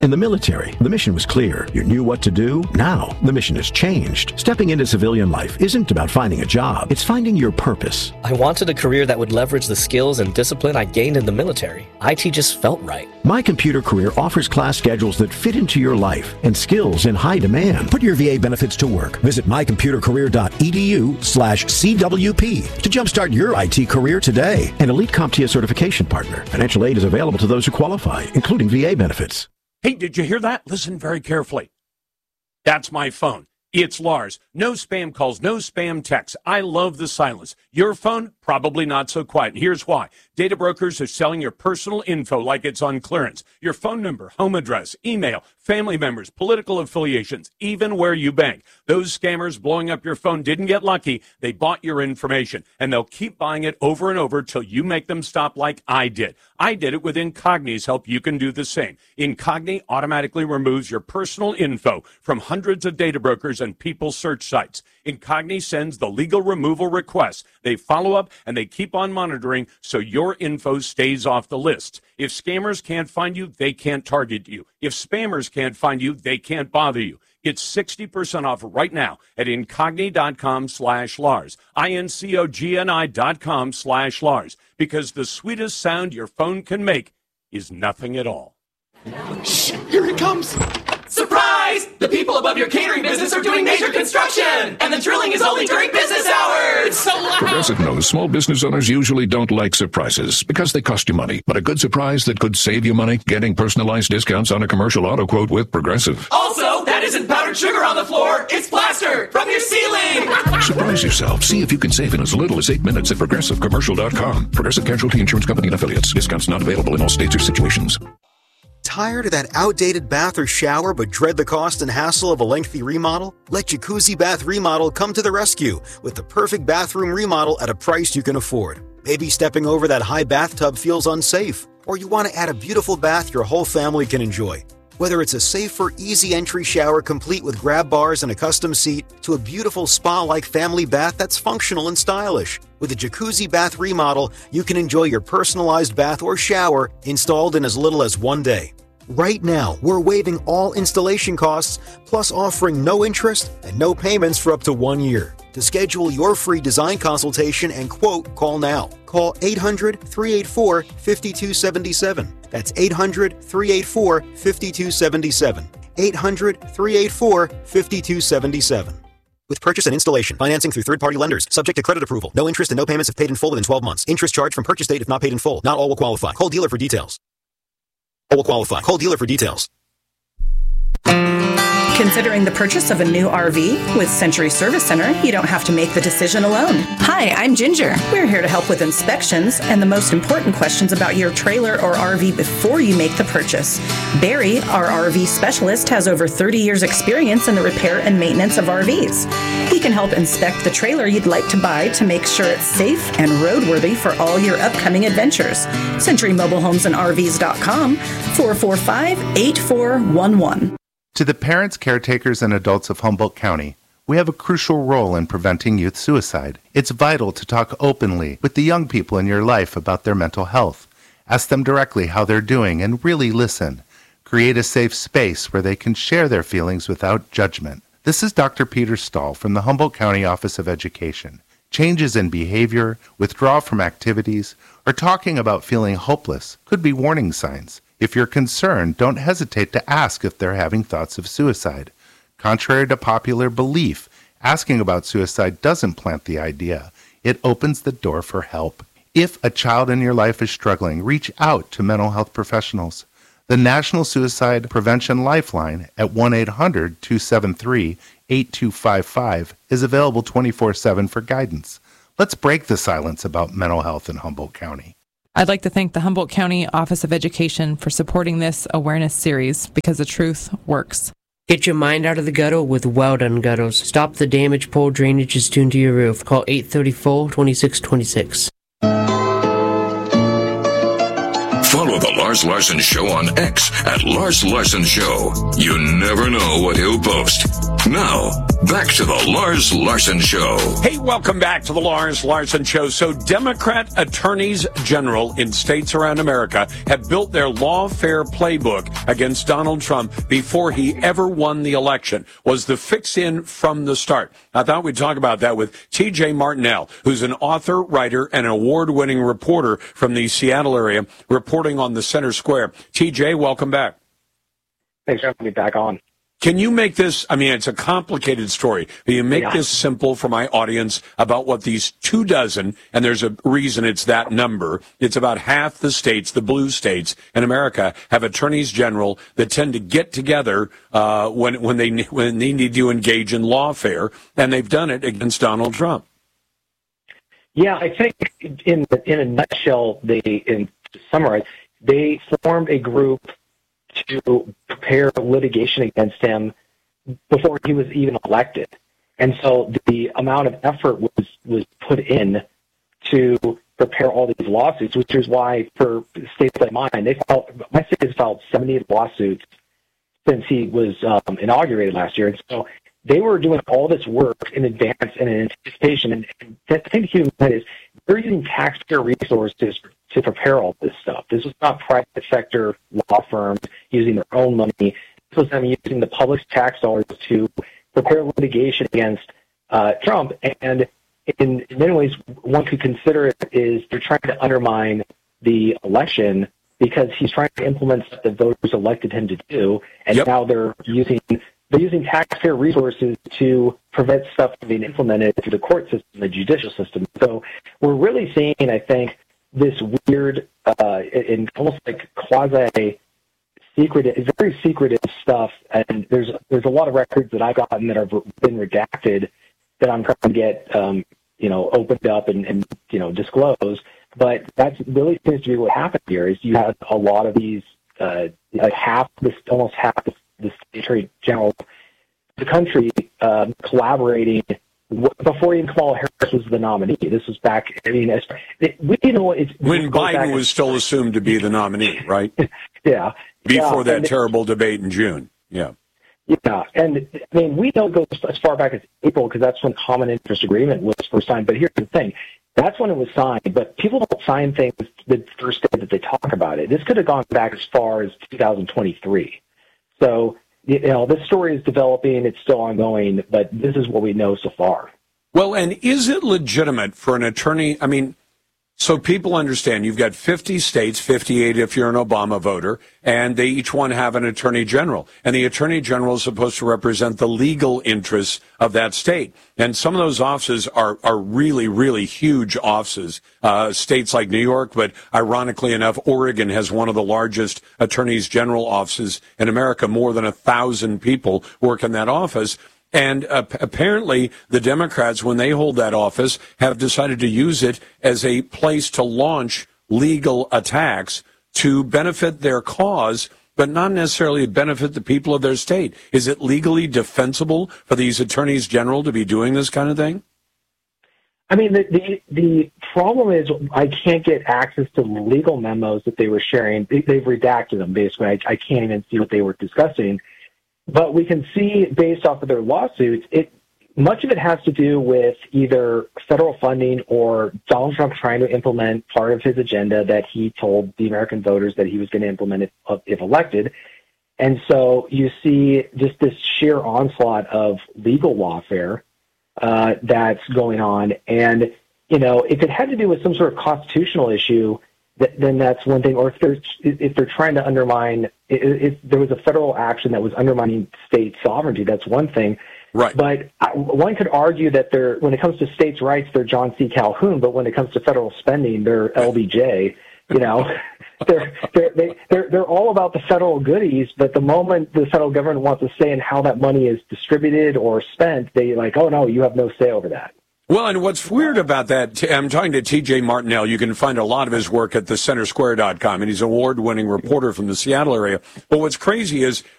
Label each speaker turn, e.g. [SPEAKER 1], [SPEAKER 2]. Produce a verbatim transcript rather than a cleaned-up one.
[SPEAKER 1] In the military, the mission was clear. You knew what to do. Now, the mission has changed. Stepping into civilian life isn't about finding a job. It's finding your purpose.
[SPEAKER 2] I wanted a career that would leverage the skills and discipline I gained in the military. I T just felt right.
[SPEAKER 1] My Computer Career offers class schedules that fit into your life and skills in high demand. Put your V A benefits to work. Visit my computer career dot e d u slash c w p to jumpstart your I T career today. An Elite CompTIA certification partner. Financial aid is available to those who qualify, including V A benefits.
[SPEAKER 3] Hey, did you hear that? Listen very carefully. That's my phone. It's Lars. No spam calls, no spam texts. I love the silence. Your phone, probably not so quiet. And here's why. Data brokers are selling your personal info like it's on clearance. Your phone number, home address, email, family members, political affiliations, even where you bank. Those scammers blowing up your phone didn't get lucky. They bought your information, and they'll keep buying it over and over till you make them stop like I did. I did it with Incogni's help. You can do the same. Incogni automatically removes your personal info from hundreds of data brokers and people search sites. Incogni sends the legal removal requests. They follow up and they keep on monitoring so your info stays off the list. If scammers can't find you, they can't target you. If spammers can't find you, they can't bother you. Get sixty percent off right now at incogni.com slash Lars. I-N-C-O-G-N-I dot com slash Lars. Because the sweetest sound your phone can make is nothing at all.
[SPEAKER 4] Shh, here it comes. Surprise! The people above your catering business are doing major construction, and the drilling is only during business hours. It's so loud.
[SPEAKER 5] Progressive knows small business owners usually don't like surprises because they cost you money. But a good surprise that could save you money? Getting personalized discounts on a commercial auto quote with Progressive.
[SPEAKER 4] Also, that isn't powdered sugar on the floor. It's plaster from your ceiling.
[SPEAKER 5] Surprise yourself. See if you can save in as little as eight minutes at progressive commercial dot com. Progressive Casualty Insurance Company and Affiliates. Discounts not available in all states or situations.
[SPEAKER 6] Tired of that outdated bath or shower but dread the cost and hassle of a lengthy remodel? Let Jacuzzi Bath Remodel come to the rescue with the perfect bathroom remodel at a price you can afford. Maybe stepping over that high bathtub feels unsafe, or you want to add a beautiful bath your whole family can enjoy. Whether it's a safer, easy entry shower complete with grab bars and a custom seat, to a beautiful spa-like family bath that's functional and stylish. With a Jacuzzi Bath Remodel, you can enjoy your personalized bath or shower installed in as little as one day. Right now, we're waiving all installation costs, plus offering no interest and no payments for up to one year. To schedule your free design consultation and quote, call now. Call eight hundred, three eight four, five two seven seven. That's eight hundred, three eight four, five two seven seven. eight hundred, three eight four, five two seven seven. With purchase and installation, financing through third-party lenders, subject to credit approval. No interest and no payments if paid in full within twelve months. Interest charged from purchase date if not paid in full. Not all will qualify. Call dealer for details. All will qualify. Call dealer for details.
[SPEAKER 7] Considering the purchase of a new R V? With Century Service Center, you don't have to make the decision alone. Hi, I'm Ginger. We're here to help with inspections and the most important questions about your trailer or R V before you make the purchase. Barry, our R V specialist, has over thirty years experience in the repair and maintenance of R Vs. He can help inspect the trailer you'd like to buy to make sure it's safe and roadworthy for all your upcoming adventures. Century Mobile Homes and R Vs dot com, four four five, eight four one one.
[SPEAKER 8] To the parents, caretakers, and adults of Humboldt County, we have a crucial role in preventing youth suicide. It's vital to talk openly with the young people in your life about their mental health. Ask them directly how they're doing and really listen. Create a safe space where they can share their feelings without judgment. This is Doctor Peter Stahl from the Humboldt County Office of Education. Changes in behavior, withdrawal from activities, or talking about feeling hopeless could be warning signs. If you're concerned, don't hesitate to ask if they're having thoughts of suicide. Contrary to popular belief, asking about suicide doesn't plant the idea. It opens the door for help. If a child in your life is struggling, reach out to mental health professionals. The National Suicide Prevention Lifeline at one eight hundred, two seven three, eight two five five is available twenty-four seven for guidance. Let's break the silence about mental health in Humboldt County.
[SPEAKER 9] I'd like to thank the Humboldt County Office of Education for supporting this awareness series because the truth works.
[SPEAKER 10] Get your mind out of the gutter with Well Done Gutters. Stop the damage poor drainage is doing to your roof. Call eight three four, two six two six.
[SPEAKER 5] Follow the Lars Larson Show on X at Lars Larson Show. You never know what he'll post. Now, Back to the Lars Larson Show.
[SPEAKER 3] Hey, welcome back to the Lars Larson Show. So Democrat attorneys general in states around America have built their lawfare playbook against Donald Trump before he ever won the election. Was the fix-in from the start? I thought we'd talk about that with T J Martinell, who's an author, writer, and award-winning reporter from the Seattle area, reporting on the Center Square. T J, welcome back.
[SPEAKER 11] Thanks for having me back on.
[SPEAKER 3] Can you make this, I mean, it's a complicated story, but you make yeah. this simple for my audience about what these two dozen, and there's a reason it's that number, it's about half the states, the blue states in America, have attorneys general that tend to get together uh, when, when, they, when they need to engage in lawfare, and they've done it against Donald Trump.
[SPEAKER 11] Yeah, I think in, in a nutshell, they, in, to summarize, they formed a group to prepare litigation against him before he was even elected. And so the amount of effort was, was put in to prepare all these lawsuits, which is why for states like mine, they filed, my state has filed seventy lawsuits since he was um, inaugurated last year. And so they were doing all this work in advance and in anticipation. And, and the thing to keep in mind is they're using taxpayer resources to prepare all this stuff. This was not private sector law firms using their own money. This was them using the public's tax dollars to prepare litigation against uh, Trump. And in, in many ways, one could consider it is they're trying to undermine the election because he's trying to implement stuff that voters elected him to do. And yep. now they're using they're using taxpayer resources to prevent stuff from being implemented through the court system, the judicial system. So we're really seeing, I think, this weird uh, and almost like quasi-secretive, very secretive stuff. And there's there's a lot of records that I've gotten that have been redacted that I'm trying to get, um, you know, opened up and, and, you know, disclosed. But that's really seems to be what happened here is you have a lot of these, uh, like half, this almost half the, the attorney general of the country um, collaborating before even Kamala Harris was the nominee. This was back, I mean, it, we you know it's
[SPEAKER 3] when Biden was still assumed to be the nominee, right?
[SPEAKER 11] yeah.
[SPEAKER 3] Before
[SPEAKER 11] yeah,
[SPEAKER 3] that terrible it, debate in June. Yeah.
[SPEAKER 11] Yeah. And I mean, we don't go as far back as April because that's when Common Interest Agreement was first signed. But here's the thing. That's when it was signed, but people don't sign things the first day that they talk about it. This could have gone back as far as two thousand twenty-three. So, you know, this story is developing. It's still ongoing, but this is what we know so far.
[SPEAKER 3] Well, and is it legitimate for an attorney? I mean, so people understand you've got fifty states, fifty-eight if you're an Obama voter, and they each one have an attorney general. And the attorney general is supposed to represent the legal interests of that state. And some of those offices are, are really, really huge offices. Uh, states like New York, but ironically enough, Oregon has one of the largest attorneys general offices in America. More than a thousand people work in that office. And uh, apparently the Democrats, when they hold that office, have decided to use it as a place to launch legal attacks to benefit their cause, but not necessarily benefit the people of their state. Is it legally defensible for these attorneys general to be doing this kind of thing?
[SPEAKER 11] I mean, the, the, the problem is I can't get access to legal memos that they were sharing. They, they've redacted them, basically. I, I can't even see what they were discussing. But we can see, based off of their lawsuits, it much of it has to do with either federal funding or Donald Trump trying to implement part of his agenda that he told the American voters that he was going to implement if, if elected. And so you see just this sheer onslaught of legal lawfare uh, that's going on. And, you know, if it had to do with some sort of constitutional issue, then that's one thing. Or if they're if they're trying to undermine, if there was a federal action that was undermining state sovereignty, that's one thing.
[SPEAKER 3] Right.
[SPEAKER 11] But one could argue that they're when it comes to states' rights, they're John C. Calhoun, but when it comes to federal spending, they're L B J. You know, they're they're they, they're they're all about the federal goodies. But the moment the federal government wants to say in how that money is distributed or spent, they like, oh no, you have no say over that.
[SPEAKER 3] Well, and what's weird about that, I'm talking to T J Martinell. You can find a lot of his work at the center square dot com, and he's an award-winning reporter from the Seattle area. But what's crazy is